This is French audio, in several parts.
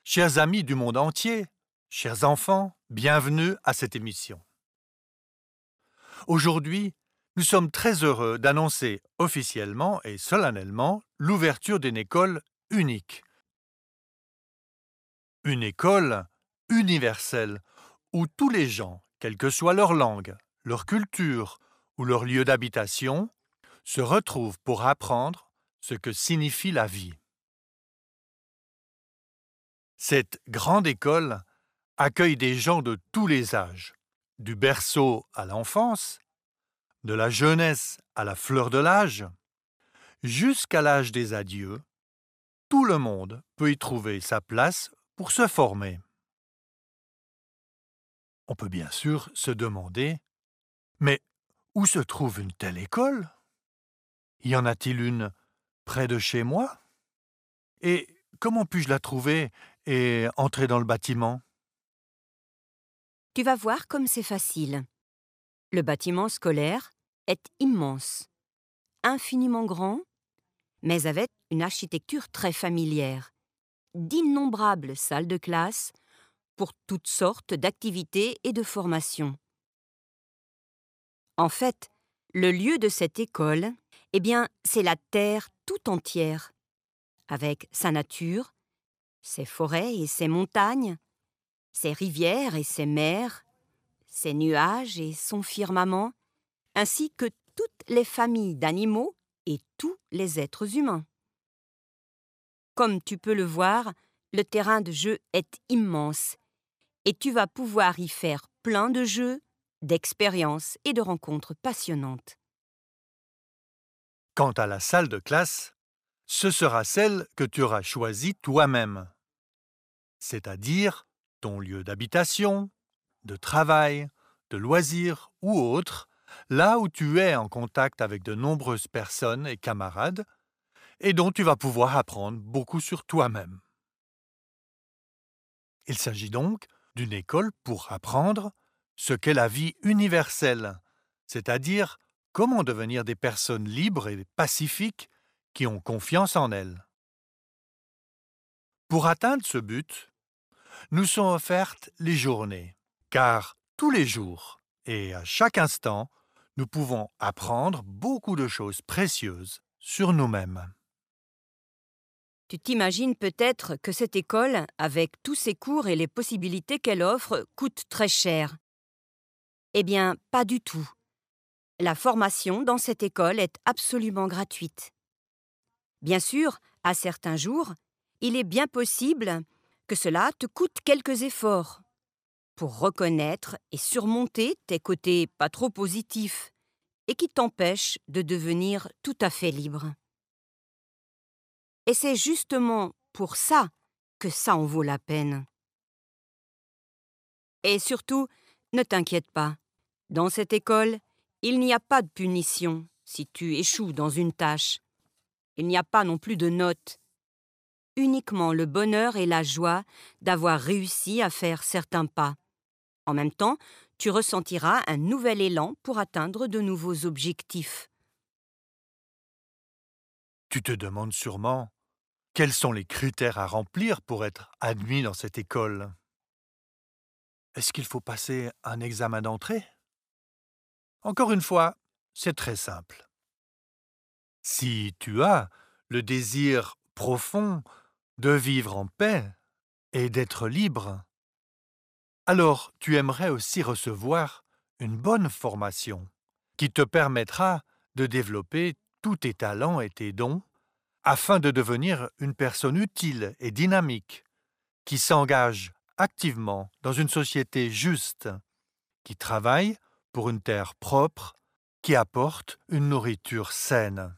Chers amis du monde entier, chers enfants, bienvenue à cette émission. Aujourd'hui, nous sommes très heureux d'annoncer officiellement et solennellement l'ouverture d'une école unique. Une école universelle où tous les gens, quelle que soit leur langue, leur culture ou leur lieu d'habitation, se retrouvent pour apprendre ce que signifie la vie. Cette grande école accueille des gens de tous les âges, du berceau à l'enfance, de la jeunesse à la fleur de l'âge, jusqu'à l'âge des adieux. Tout le monde peut y trouver sa place pour se former. On peut bien sûr se demander, mais où se trouve une telle école? Y en a-t-il une près de chez moi? Et comment puis-je la trouver et entrer dans le bâtiment? Tu vas voir comme c'est facile. Le bâtiment scolaire est immense, infiniment grand, mais avec une architecture très familière. D'innombrables salles de classe pour toutes sortes d'activités et de formations. En fait, le lieu de cette école, c'est la Terre tout entière, avec sa nature, ses forêts et ses montagnes, ses rivières et ses mers, ses nuages et son firmament, ainsi que toutes les familles d'animaux et tous les êtres humains. Comme tu peux le voir, le terrain de jeu est immense et tu vas pouvoir y faire plein de jeux, d'expériences et de rencontres passionnantes. Quant à la salle de classe, ce sera celle que tu auras choisie toi-même, c'est-à-dire ton lieu d'habitation, de travail, de loisirs ou autre, là où tu es en contact avec de nombreuses personnes et camarades et dont tu vas pouvoir apprendre beaucoup sur toi-même. Il s'agit donc d'une école pour apprendre ce qu'est la vie universelle, c'est-à-dire comment devenir des personnes libres et pacifiques qui ont confiance en elles. Pour atteindre ce but, nous sont offertes les journées, car tous les jours et à chaque instant, nous pouvons apprendre beaucoup de choses précieuses sur nous-mêmes. Tu t'imagines peut-être que cette école, avec tous ses cours et les possibilités qu'elle offre, coûte très cher. Eh bien, pas du tout. La formation dans cette école est absolument gratuite. Bien sûr, à certains jours, il est bien possible que cela te coûte quelques efforts pour reconnaître et surmonter tes côtés pas trop positifs et qui t'empêchent de devenir tout à fait libre. Et c'est justement pour ça que ça en vaut la peine. Et surtout, ne t'inquiète pas. Dans cette école, il n'y a pas de punition si tu échoues dans une tâche. Il n'y a pas non plus de notes. Uniquement le bonheur et la joie d'avoir réussi à faire certains pas. En même temps, tu ressentiras un nouvel élan pour atteindre de nouveaux objectifs. Tu te demandes sûrement quels sont les critères à remplir pour être admis dans cette école. Est-ce qu'il faut passer un examen d'entrée? Encore une fois, c'est très simple. Si tu as le désir profond de vivre en paix et d'être libre, alors tu aimerais aussi recevoir une bonne formation qui te permettra de développer tous tes talents et tes dons afin de devenir une personne utile et dynamique qui s'engage activement dans une société juste, qui travaille pour une terre propre, qui apporte une nourriture saine.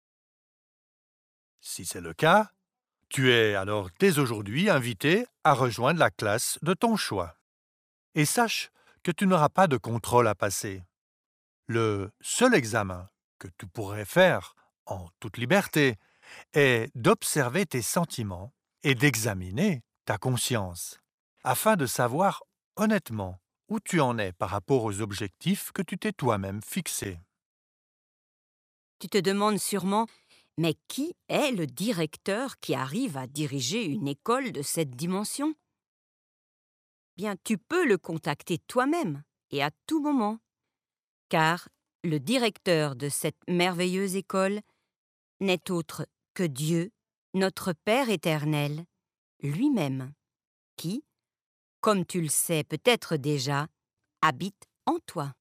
Si c'est le cas, tu es alors dès aujourd'hui invité à rejoindre la classe de ton choix. Et sache que tu n'auras pas de contrôle à passer. Le seul examen que tu pourrais faire en toute liberté est d'observer tes sentiments et d'examiner ta conscience, afin de savoir honnêtement où tu en es par rapport aux objectifs que tu t'es toi-même fixés. Tu te demandes sûrement, Mais qui est le directeur qui arrive à diriger une école de cette dimension? Bien, tu peux le contacter toi-même et à tout moment, car le directeur de cette merveilleuse école n'est autre que Dieu, notre Père éternel, lui-même, qui, comme tu le sais peut-être déjà, habite en toi.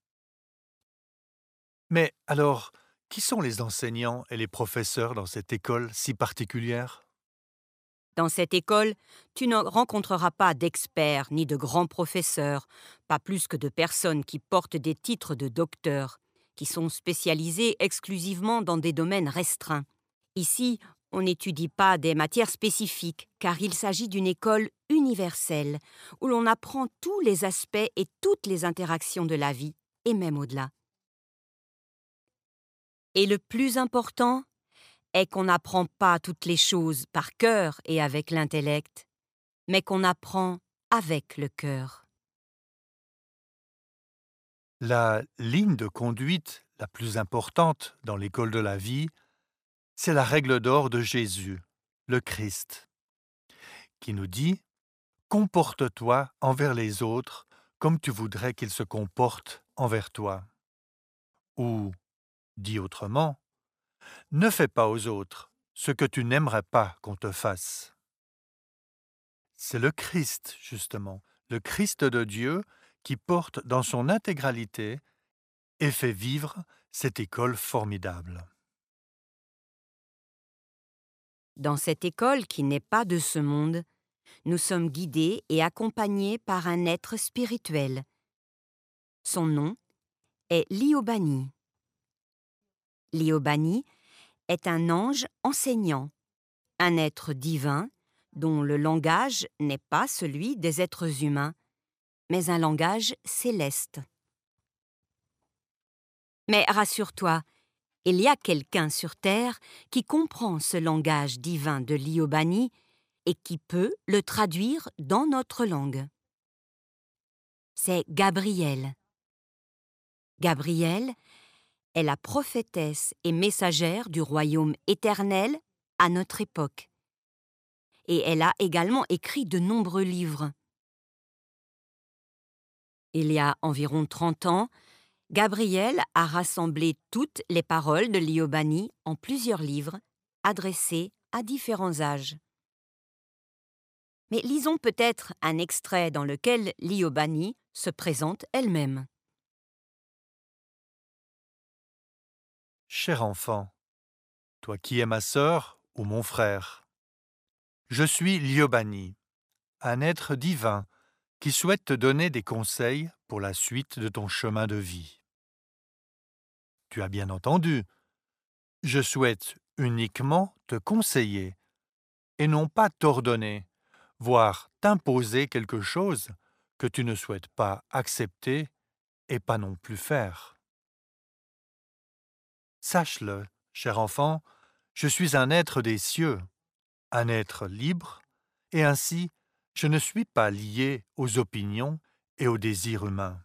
Mais alors, qui sont les enseignants et les professeurs dans cette école si particulière? Dans cette école, tu ne rencontreras pas d'experts ni de grands professeurs, pas plus que de personnes qui portent des titres de docteur, qui sont spécialisés exclusivement dans des domaines restreints. Ici, on n'étudie pas des matières spécifiques, car il s'agit d'une école universelle, où l'on apprend tous les aspects et toutes les interactions de la vie, et même au-delà. Et le plus important est qu'on n'apprend pas toutes les choses par cœur et avec l'intellect, mais qu'on apprend avec le cœur. La ligne de conduite la plus importante dans l'école de la vie, c'est la règle d'or de Jésus, le Christ, qui nous dit « Comporte-toi envers les autres comme tu voudrais qu'ils se comportent envers toi. » Ou, dit autrement, « Ne fais pas aux autres ce que tu n'aimerais pas qu'on te fasse. » C'est le Christ, justement, le Christ de Dieu, qui porte dans son intégralité et fait vivre cette école formidable. Dans cette école qui n'est pas de ce monde, nous sommes guidés et accompagnés par un être spirituel. Son nom est Liobani. Liobani est un ange enseignant, un être divin dont le langage n'est pas celui des êtres humains, mais un langage céleste. Mais rassure-toi, il y a quelqu'un sur Terre qui comprend ce langage divin de Liobani et qui peut le traduire dans notre langue. C'est Gabrielle. Gabrielle est la prophétesse et messagère du royaume éternel à notre époque. Et elle a également écrit de nombreux livres. Il y a environ 30 ans, Gabrielle a rassemblé toutes les paroles de Liobani en plusieurs livres, adressés à différents âges. Mais lisons peut-être un extrait dans lequel Liobani se présente elle-même. Cher enfant, toi qui es ma sœur ou mon frère, je suis Liobani, un être divin qui souhaite te donner des conseils pour la suite de ton chemin de vie. Tu as bien entendu, je souhaite uniquement te conseiller et non pas t'ordonner, voire t'imposer quelque chose que tu ne souhaites pas accepter et pas non plus faire. Sache-le, cher enfant, je suis un être des cieux, un être libre, et ainsi je ne suis pas lié aux opinions et aux désirs humains.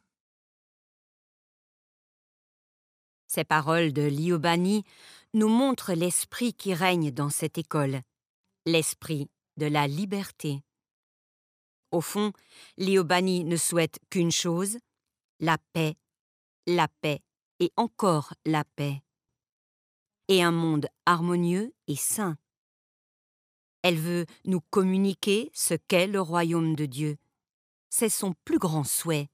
Ces paroles de Liobani nous montrent l'esprit qui règne dans cette école, l'esprit de la liberté. Au fond, Liobani ne souhaite qu'une chose, la paix et encore la paix. Et un monde harmonieux et sain. Elle veut nous communiquer ce qu'est le royaume de Dieu. C'est son plus grand souhait.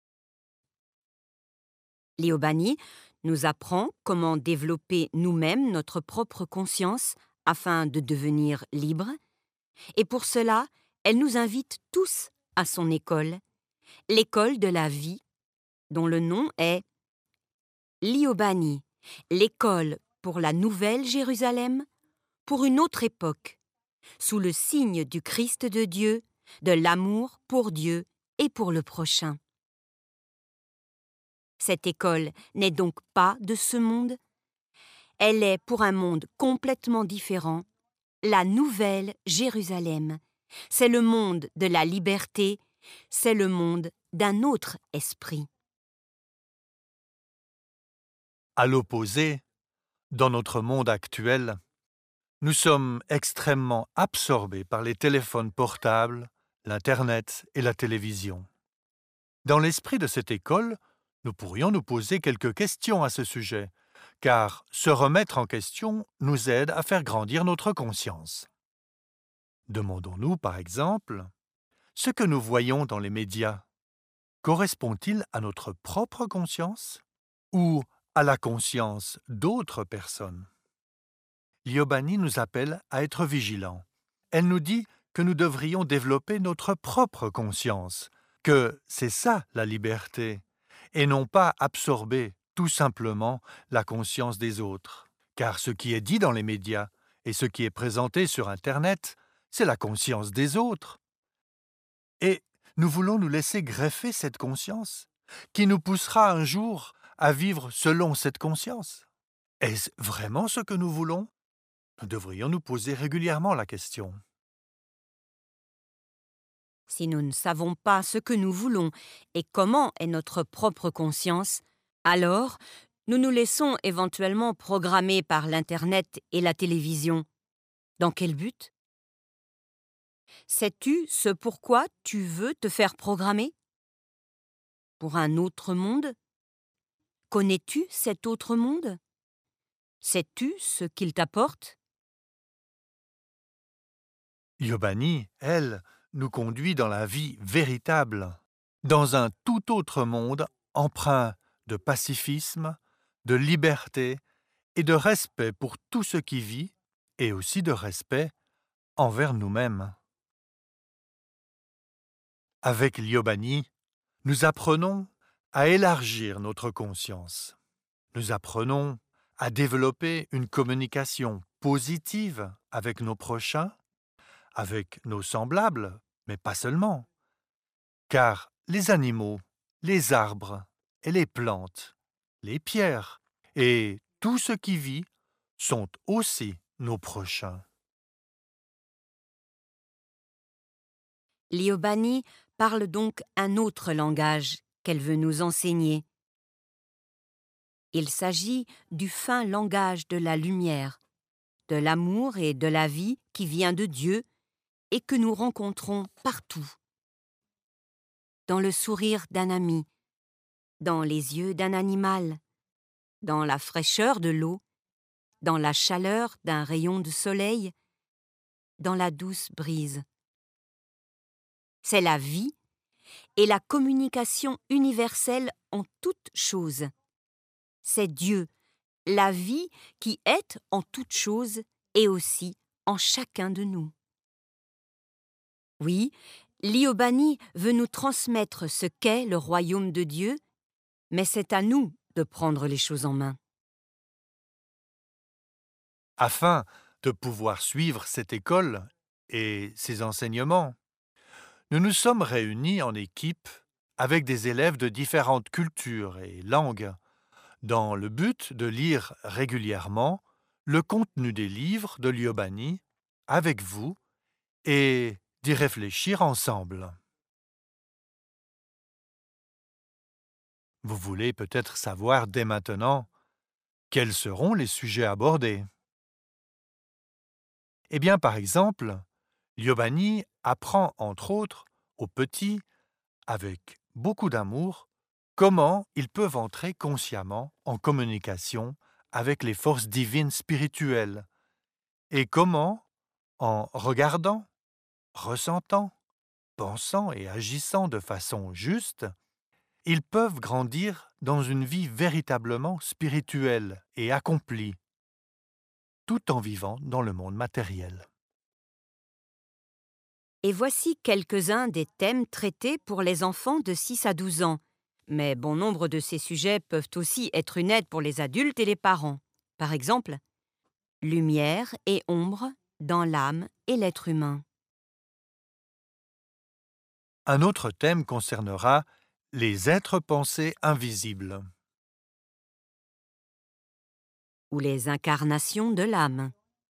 Liobani nous apprend comment développer nous-mêmes notre propre conscience afin de devenir libres, et pour cela, elle nous invite tous à son école, l'école de la vie, dont le nom est Liobani, l'école pour la nouvelle Jérusalem, pour une autre époque, sous le signe du Christ de Dieu, de l'amour pour Dieu et pour le prochain. Cette école n'est donc pas de ce monde. Elle est pour un monde complètement différent, la nouvelle Jérusalem. C'est le monde de la liberté, c'est le monde d'un autre esprit. À l'opposé, dans notre monde actuel, Nous sommes extrêmement absorbés par les téléphones portables, l'Internet et la télévision. Dans l'esprit de cette école, nous pourrions nous poser quelques questions à ce sujet, car se remettre en question nous aide à faire grandir notre conscience. Demandons-nous, par exemple, ce que nous voyons dans les médias correspond-il à notre propre conscience ou à la conscience d'autres personnes? Liobani nous appelle à être vigilants. Elle nous dit que nous devrions développer notre propre conscience, que c'est ça la liberté, et non pas absorber tout simplement la conscience des autres. Car ce qui est dit dans les médias et ce qui est présenté sur Internet, c'est la conscience des autres. Et nous voulons nous laisser greffer cette conscience, qui nous poussera un jour à vivre selon cette conscience. Est-ce vraiment ce que nous voulons? Nous devrions nous poser régulièrement la question. Si nous ne savons pas ce que nous voulons et comment est notre propre conscience, alors nous nous laissons éventuellement programmer par l'Internet et la télévision. Dans quel but? Sais-tu ce pourquoi tu veux te faire programmer? Pour un autre monde? Connais-tu cet autre monde? Sais-tu ce qu'il t'apporte? Yobani, elle, nous conduit dans la vie véritable, dans un tout autre monde empreint de pacifisme, de liberté et de respect pour tout ce qui vit, et aussi de respect envers nous-mêmes. Avec Liobani, nous apprenons à élargir notre conscience. Nous apprenons à développer une communication positive avec nos prochains, avec nos semblables, mais pas seulement. Car les animaux, les arbres et les plantes, les pierres et tout ce qui vit sont aussi nos prochains. Liobani parle donc un autre langage qu'elle veut nous enseigner. Il s'agit du fin langage de la lumière, de l'amour et de la vie qui vient de Dieu et que nous rencontrons partout. Dans le sourire d'un ami, dans les yeux d'un animal, dans la fraîcheur de l'eau, dans la chaleur d'un rayon de soleil, dans la douce brise. C'est la vie et la communication universelle en toutes choses. C'est Dieu, la vie qui est en toutes choses et aussi en chacun de nous. Oui, Liobani veut nous transmettre ce qu'est le royaume de Dieu, mais c'est à nous de prendre les choses en main. Afin de pouvoir suivre cette école et ses enseignements, nous nous sommes réunis en équipe avec des élèves de différentes cultures et langues, dans le but de lire régulièrement le contenu des livres de Liobani avec vous et d'y réfléchir ensemble. Vous voulez peut-être savoir dès maintenant quels seront les sujets abordés. Eh bien, par exemple, Liobani apprend entre autres aux petits, avec beaucoup d'amour, comment ils peuvent entrer consciemment en communication avec les forces divines spirituelles et comment, en regardant, ressentant, pensant et agissant de façon juste, ils peuvent grandir dans une vie véritablement spirituelle et accomplie, tout en vivant dans le monde matériel. Et voici quelques-uns des thèmes traités pour les enfants de 6 à 12 ans. Mais bon nombre de ces sujets peuvent aussi être une aide pour les adultes et les parents. Par exemple, lumière et ombre dans l'âme et l'être humain. Un autre thème concernera les êtres pensés invisibles. Ou les incarnations de l'âme.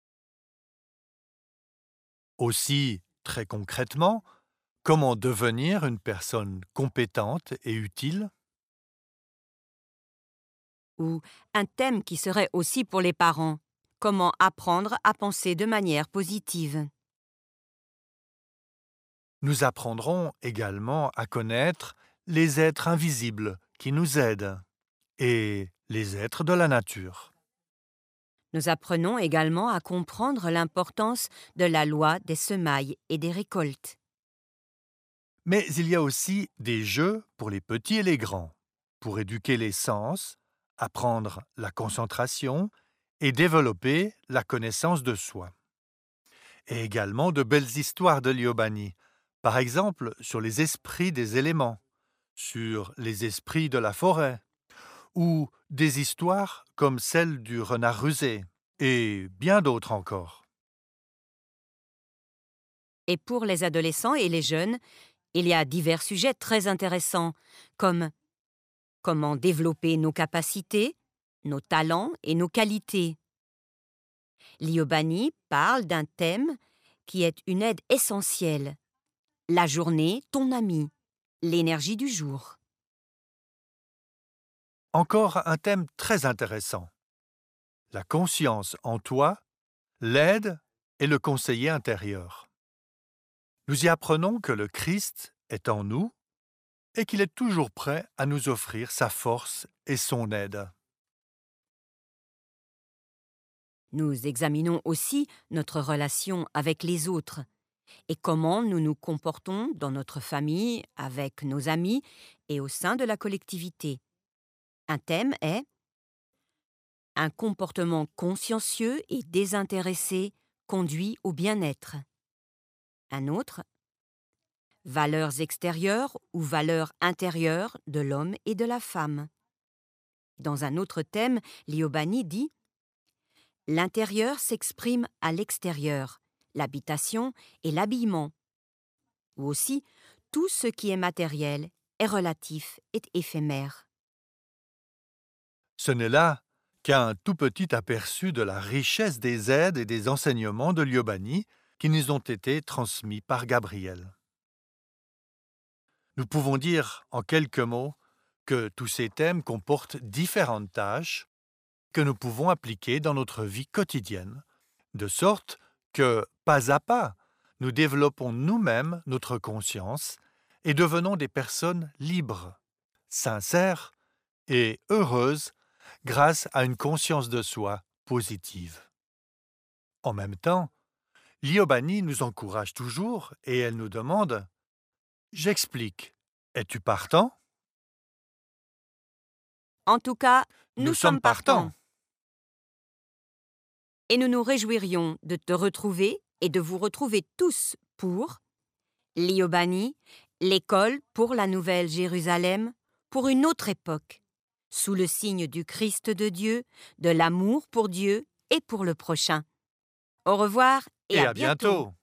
Aussi, très concrètement, comment devenir une personne compétente et utile. Ou un thème qui serait aussi pour les parents. comment apprendre à penser de manière positive. Nous apprendrons également à connaître les êtres invisibles qui nous aident et les êtres de la nature. Nous apprenons également à comprendre l'importance de la loi des semailles et des récoltes. Mais il y a aussi des jeux pour les petits et les grands, pour éduquer les sens, apprendre la concentration et développer la connaissance de soi. Et également de belles histoires de Liobani, par exemple sur les esprits des éléments, sur les esprits de la forêt, ou des histoires comme celle du renard rusé, et bien d'autres encore. Et pour les adolescents et les jeunes, il y a divers sujets très intéressants, comme comment développer nos capacités, nos talents et nos qualités. Liobani parle d'un thème qui est une aide essentielle. La journée, ton ami, l'énergie du jour. Encore un thème très intéressant. La conscience en toi, l'aide et le conseiller intérieur. Nous y apprenons que le Christ est en nous et qu'il est toujours prêt à nous offrir sa force et son aide. Nous examinons aussi notre relation avec les autres et comment nous nous comportons dans notre famille, avec nos amis et au sein de la collectivité. Un thème est un comportement consciencieux et désintéressé conduit au bien-être. Un autre, valeurs extérieures ou valeurs intérieures de l'homme et de la femme. Dans un autre thème, Liobani dit l'intérieur s'exprime à l'extérieur, l'habitation et l'habillement. Ou aussi, tout ce qui est matériel est relatif et éphémère. Ce n'est là qu'un tout petit aperçu de la richesse des aides et des enseignements de Liobani qui nous ont été transmis par Gabriel. Nous pouvons dire en quelques mots que tous ces thèmes comportent différentes tâches que nous pouvons appliquer dans notre vie quotidienne, de sorte que, pas à pas, nous développons nous-mêmes notre conscience et devenons des personnes libres, sincères et heureuses grâce à une conscience de soi positive. En même temps, Liobani nous encourage toujours et elle nous demande « J'explique. Es-tu partant ?» En tout cas, Nous nous sommes sommes partants. partants. Et nous nous réjouirions de te retrouver et de vous retrouver tous pour Liobani, l'école pour la Nouvelle Jérusalem, pour une autre époque, sous le signe du Christ de Dieu, de l'amour pour Dieu et pour le prochain. Au revoir et Et à à bientôt. bientôt.